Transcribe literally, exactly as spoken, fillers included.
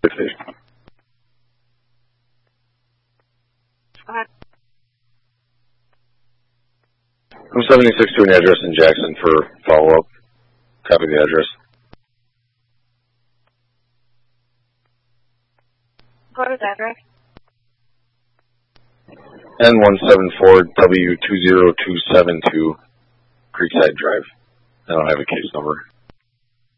I'm seventy-six to an address in Jackson for follow-up. Copy the address. What is the address? N one seven four W two zero two seven two Creekside Drive. I don't have a case number.